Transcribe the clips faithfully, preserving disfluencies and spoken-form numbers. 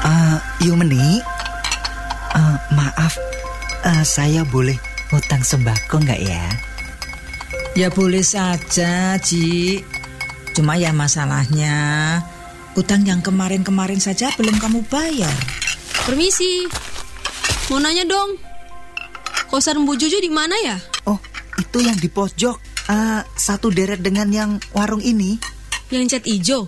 Uh, Yumeni, uh, maaf, uh, saya boleh hutang sembako nggak ya? Ya boleh saja, Ji. Cuma ya masalahnya utang yang kemarin-kemarin saja belum kamu bayar. Permisi, mau nanya dong, kosan Bu Juju di mana ya? Oh, itu yang di pojok, uh, satu deret dengan yang warung ini. Yang cat hijau?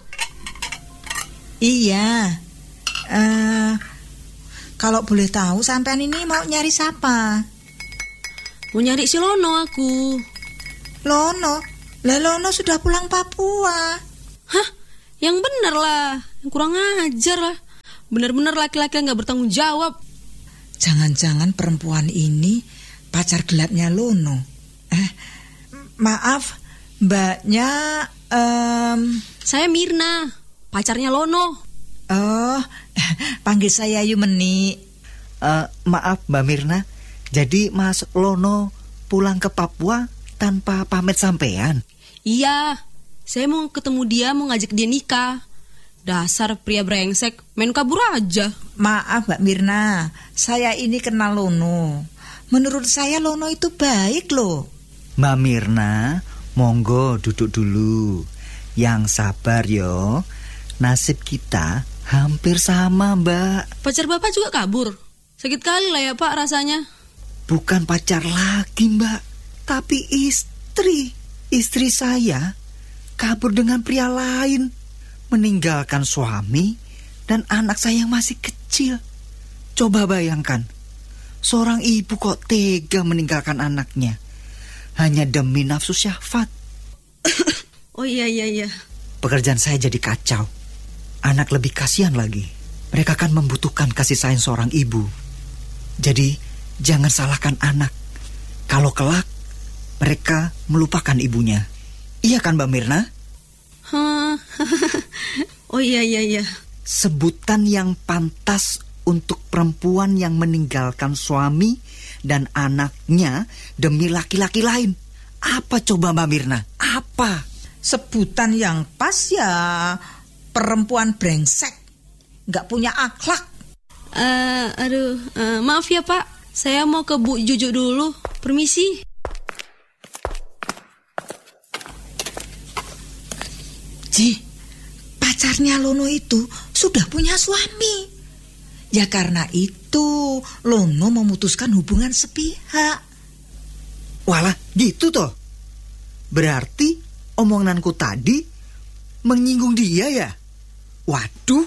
Iya. Uh, kalau boleh tahu sampean ini mau nyari siapa? Mau nyari si Lono aku. Lono? Lah Lono sudah pulang Papua. Hah? Yang bener lah, yang kurang ajar lah. Bener-bener laki-laki yang gak bertanggung jawab. Jangan-jangan perempuan ini pacar gelapnya Lono. Eh, maaf, mbaknya... Um... Saya Mirna, pacarnya Lono. Oh, panggil saya Yumeni. Uh, maaf Mbak Mirna, jadi Mas Lono pulang ke Papua tanpa pamit sampean? Iya, saya mau ketemu dia, mau ngajak dia nikah. Dasar pria brengsek, main kabur aja. Maaf Mbak Mirna, saya ini kenal Lono. Menurut saya Lono itu baik loh. Mbak Mirna, monggo duduk dulu. Yang sabar yo. Nasib kita hampir sama, Mbak. Pacar Bapak juga kabur. Sakit kali lah ya Pak rasanya. Bukan pacar lagi, Mbak, tapi istri. Istri saya kabur dengan pria lain, meninggalkan suami dan anak saya yang masih kecil. Coba bayangkan, seorang ibu kok tega meninggalkan anaknya hanya demi nafsu syahwat. Oh iya iya iya. Pekerjaan saya jadi kacau. Anak lebih kasihan lagi. Mereka kan membutuhkan kasih sayang seorang ibu. Jadi jangan salahkan anak kalau kelak mereka melupakan ibunya. Iya kan Mbak Mirna? Hah. Oh iya iya iya. Sebutan yang pantas untuk perempuan yang meninggalkan suami dan anaknya demi laki-laki lain. Apa coba Mbak Mirna? Apa? Sebutan yang pas ya perempuan brengsek, nggak punya akhlak. Uh, aduh, uh, maaf ya Pak, saya mau ke Bu Juju dulu. Permisi. Ji, pacarnya Lono itu sudah punya suami. Ya karena itu Lono memutuskan hubungan sepihak. Walah, gitu toh. Berarti omonganku tadi menyinggung dia ya? Waduh.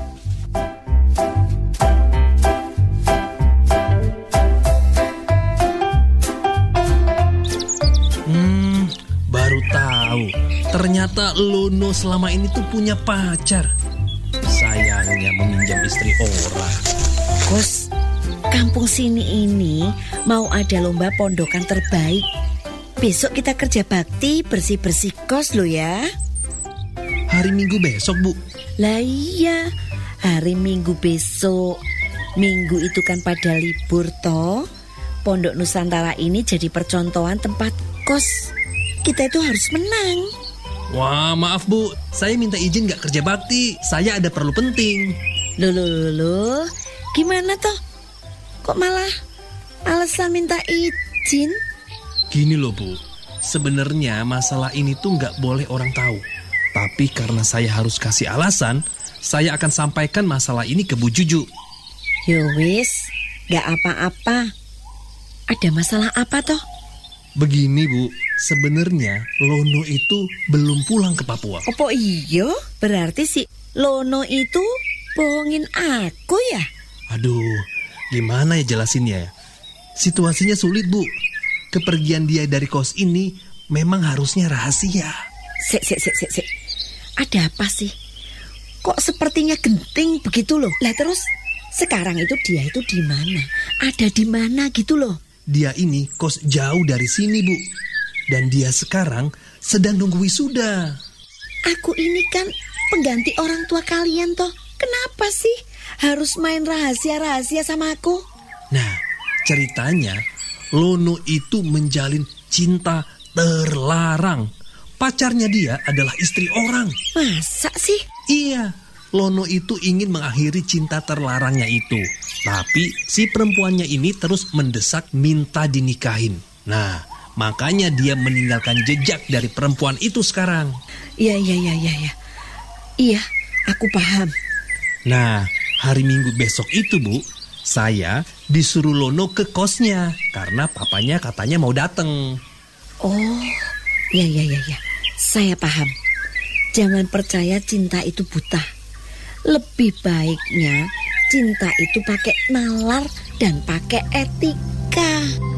Hmm, baru tahu. Ternyata Lono selama ini tuh punya pacar. Sayangnya meminjam istri orang. Kos, kampung sini ini mau ada lomba pondokan terbaik. Besok kita kerja bakti bersih-bersih kos lo ya. Hari Minggu besok, Bu? Lah iya, hari Minggu besok. Minggu itu kan pada libur toh. Pondok Nusantara ini jadi percontohan tempat kos. Kita itu harus menang. Wah, maaf Bu, saya minta izin gak kerja bakti. Saya ada perlu penting. Loh, loh, loh, loh. Gimana toh? Kok malah alasan minta izin? Gini loh Bu, sebenarnya masalah ini tuh gak boleh orang tahu. Tapi karena saya harus kasih alasan, saya akan sampaikan masalah ini ke Bu Juju. Yowis, gak apa-apa. Ada masalah apa toh? Begini Bu, sebenarnya Lono itu belum pulang ke Papua. Apa iyo? Berarti si Lono itu bohongin aku ya? Aduh, gimana ya jelasinnya? Situasinya sulit Bu. Kepergian dia dari kos ini memang harusnya rahasia. Sik, sik, sik, sik, sik. Ada apa sih? Kok sepertinya genting begitu loh? Lah terus sekarang itu dia itu di mana? Ada di mana gitu loh? Dia ini kos jauh dari sini Bu. Dan dia sekarang sedang nunggu wisuda. Aku ini kan pengganti orang tua kalian toh. Kenapa sih harus main rahasia-rahasia sama aku? Nah, ceritanya Lono itu menjalin cinta terlarang. Pacarnya dia adalah istri orang. Masa sih? Iya, Lono itu ingin mengakhiri cinta terlarangnya itu. Tapi si perempuannya ini terus mendesak minta dinikahin. Nah, makanya dia meninggalkan jejak dari perempuan itu sekarang. Iya, iya, iya, iya, iya. Iya, aku paham. Nah, hari Minggu besok itu, Bu, saya disuruh Lono ke kosnya karena papanya katanya mau dateng. Oh, iya, iya, iya, iya. Saya paham. Jangan percaya cinta itu buta. Lebih baiknya cinta itu pakai nalar dan pakai etika.